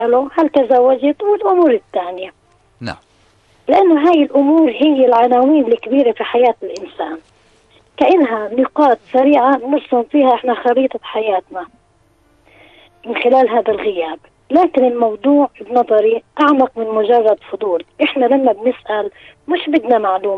هل تزوجت والأمور الثانية. نعم. لأنه هاي الأمور هي العناوين الكبيرة في حياة الإنسان، كأنها نقاط سريعة نرسم فيها إحنا خريطة حياتنا من خلال هذا الغياب. لكن الموضوع بنظري أعمق من مجرد فضول. إحنا لما بنسأل مش بدنا معلومة